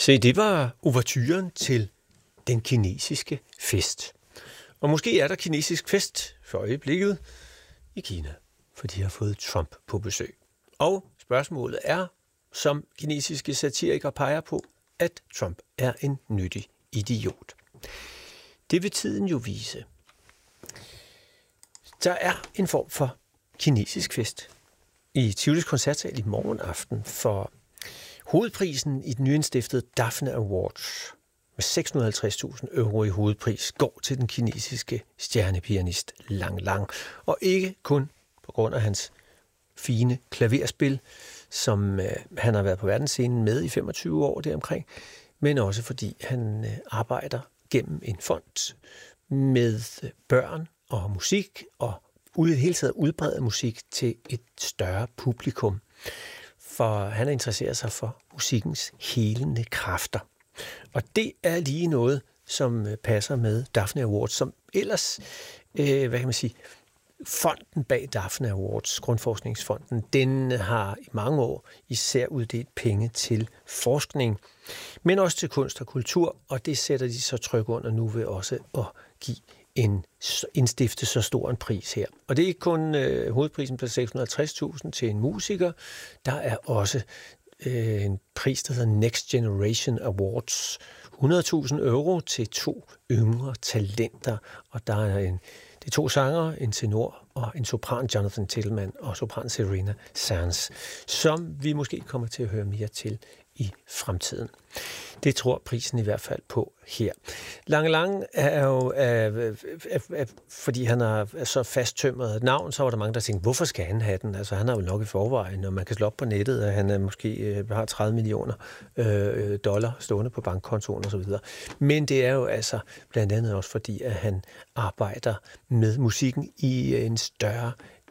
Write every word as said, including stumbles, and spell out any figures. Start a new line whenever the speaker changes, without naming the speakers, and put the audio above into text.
Se, det var ouverturen til den kinesiske fest. Og måske er der kinesisk fest for øjeblikket i Kina, for de har fået Trump på besøg. Og spørgsmålet er, som kinesiske satirikere peger på, at Trump er en nyttig idiot. Det vil tiden jo vise. Der er en form for kinesisk fest i Tivolis koncertsal i morgen aften for hovedprisen i den nyindstiftede Daphne Awards med seks hundrede og halvtreds tusind euro i hovedpris går til den kinesiske stjernepianist Lang Lang. Og ikke kun på grund af hans fine klaverspil, som øh, han har været på verdensscenen med i femogtyve år deromkring, men også fordi han øh, arbejder gennem en fond med børn og musik og ude i det hele taget udbrede musik til et større publikum. For han er interesseret sig for musikkens helende kræfter. Og det er lige noget, som passer med Daphne Awards, som ellers, øh, hvad kan man sige, fonden bag Daphne Awards, Grundforskningsfonden, den har i mange år især uddelt penge til forskning, men også til kunst og kultur, og det sætter de så tryk under nu ved også at give en indstifte så stor en pris her. Og det er ikke kun øh, hovedprisen på seks hundrede og halvtreds tusind til en musiker, der er også øh, en pris, der hedder Next Generation Awards, hundrede tusind euro til to yngre talenter, og der er en det er to sangere, en tenor og en sopran, Jonathan Tillman, og sopran Serena Sands, som vi måske kommer til at høre mere til i fremtiden. Det tror prisen i hvert fald på her. Lang Lang er jo, øh, øh, øh, fordi han er så fasttømret et navn, så var der mange, der tænkte, hvorfor skal han have den? Altså han har jo nok i forvejen, og man kan slå op på nettet, at han er måske øh, har tredive millioner øh, dollar stående på bankkontoen og så videre. Men det er jo altså blandt andet også fordi, at han arbejder med musikken i en større